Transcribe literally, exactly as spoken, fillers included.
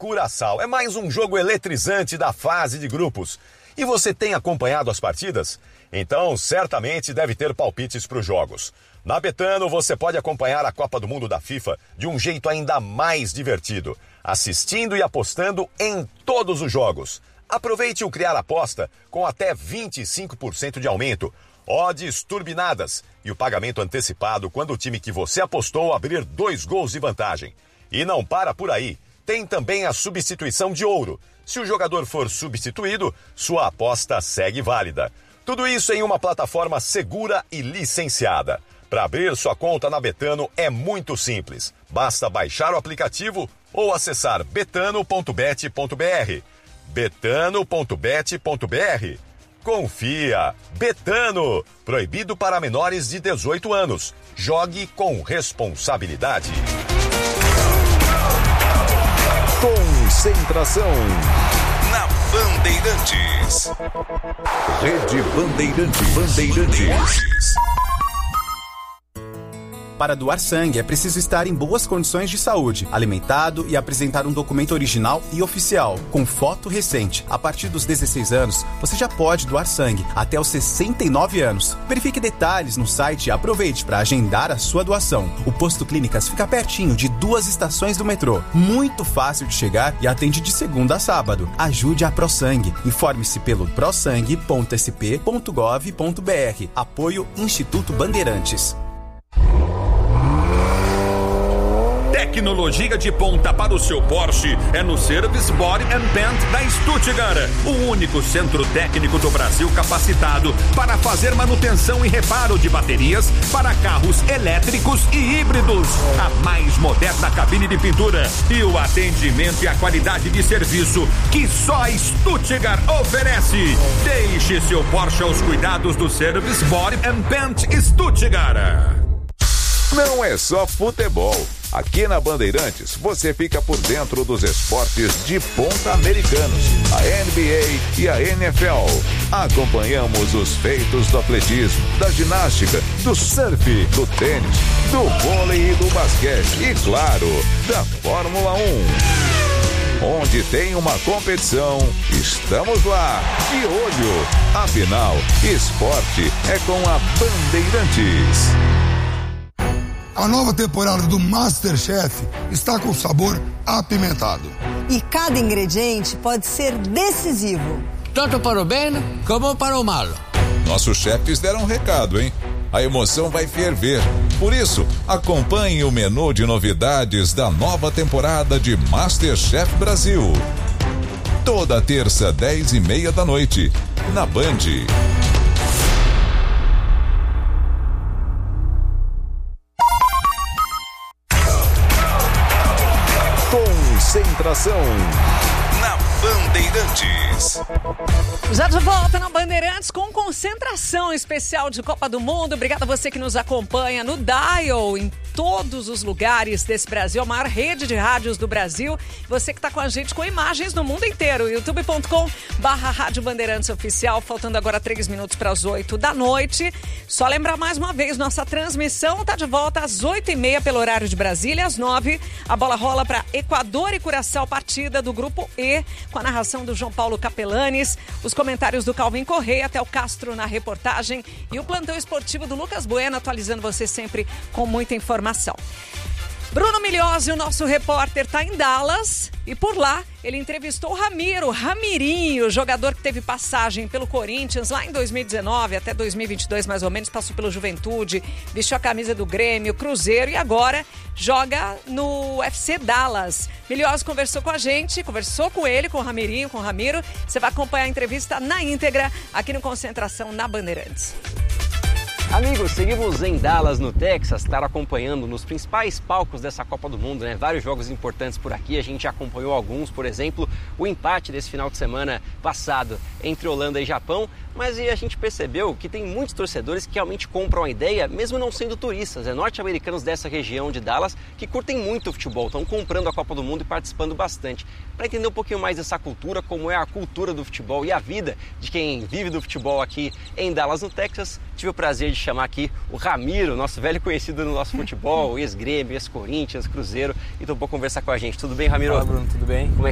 Curaçao. É mais um jogo eletrizante da fase de grupos. E você tem acompanhado as partidas? Então, certamente deve ter palpites para os jogos. Na Betano, você pode acompanhar a Copa do Mundo da FIFA de um jeito ainda mais divertido, assistindo e apostando em todos os jogos. Aproveite o Criar Aposta com até vinte e cinco por cento de aumento, odds turbinadas e o pagamento antecipado quando o time que você apostou abrir dois gols de vantagem. E não para por aí, tem também a substituição de ouro. Se o jogador for substituído, sua aposta segue válida. Tudo isso em uma plataforma segura e licenciada. Para abrir sua conta na Betano é muito simples. Basta baixar o aplicativo ou acessar betano ponto bet ponto br. betano ponto bet ponto br. Confia! Betano! Proibido para menores de dezoito anos. Jogue com responsabilidade. Concentração na Bandeirantes. Rede Bandeirantes. Bandeirantes. Para doar sangue, é preciso estar em boas condições de saúde, alimentado e apresentar um documento original e oficial, com foto recente. A partir dos dezesseis anos, você já pode doar sangue, até os sessenta e nove anos. Verifique detalhes no site e aproveite para agendar a sua doação. O Posto Clínicas fica pertinho de duas estações do metrô. Muito fácil de chegar e atende de segunda a sábado. Ajude a ProSangue. Informe-se pelo prosangue ponto s p ponto gov ponto b r. Apoio Instituto Bandeirantes. Tecnologia de ponta para o seu Porsche é no Service Body and Paint da Stuttgart, o único centro técnico do Brasil capacitado para fazer manutenção e reparo de baterias para carros elétricos e híbridos. A mais moderna cabine de pintura e o atendimento e a qualidade de serviço que só a Stuttgart oferece. Deixe seu Porsche aos cuidados do Service Body and Paint Stuttgart. Não é só futebol. Aqui na Bandeirantes, você fica por dentro dos esportes de ponta americanos, a N B A e a N F L. Acompanhamos os feitos do atletismo, da ginástica, do surf, do tênis, do vôlei e do basquete e, claro, da Fórmula um. Onde tem uma competição, estamos lá, de olho. Afinal, esporte é com a Bandeirantes. A nova temporada do MasterChef está com sabor apimentado. E cada ingrediente pode ser decisivo. Tanto para o bem como para o mal. Nossos chefes deram um recado, hein? A emoção vai ferver. Por isso, acompanhe o menu de novidades da nova temporada de MasterChef Brasil. Toda terça, dez e meia da noite, na Band. Concentração na Bandeirantes. Já de volta na Bandeirantes com concentração especial de Copa do Mundo. Obrigada a você que nos acompanha no Dial, em todos os lugares desse Brasil, a maior rede de rádios do Brasil. Você que está com a gente com imagens no mundo inteiro. youtube ponto com barra Rádio Bandeirantes Oficial. Faltando agora três minutos para as oito da noite. Só lembrar mais uma vez, nossa transmissão está de volta às oito e meia pelo horário de Brasília. Às nove, a bola rola para Equador e Curaçao, partida do Grupo E, com a narração do João Paulo Capelanes, os comentários do Calvin Correia, até o Castro na reportagem e o plantão esportivo do Lucas Bueno, atualizando você sempre com muita informação. Bruno Migliozzi, o nosso repórter, está em Dallas e por lá ele entrevistou o Ramiro, Ramirinho, jogador que teve passagem pelo Corinthians lá em dois mil e dezenove até dois mil e vinte e dois mais ou menos, passou pelo Juventude, vestiu a camisa do Grêmio, Cruzeiro e agora joga no U F C Dallas. Migliozzi conversou com a gente, conversou com ele, com o Ramirinho, com o Ramiro. Você vai acompanhar a entrevista na íntegra aqui no Concentração na Bandeirantes. Amigos, seguimos em Dallas, no Texas, estar acompanhando nos principais palcos dessa Copa do Mundo, né? Vários jogos importantes por aqui, a gente já acompanhou alguns, por exemplo, o empate desse final de semana passado entre Holanda e Japão, mas a gente percebeu que tem muitos torcedores que realmente compram a ideia, mesmo não sendo turistas, é norte-americanos dessa região de Dallas que curtem muito o futebol, estão comprando a Copa do Mundo e participando bastante. Para entender um pouquinho mais dessa cultura, como é a cultura do futebol e a vida de quem vive do futebol aqui em Dallas, no Texas, tive o prazer de chamar aqui o Ramiro, nosso velho conhecido no nosso futebol, ex-Grêmio, ex-Corinthians, Cruzeiro, e topou conversar com a gente. Tudo bem, Ramiro? Fala, Bruno, tudo bem? Como é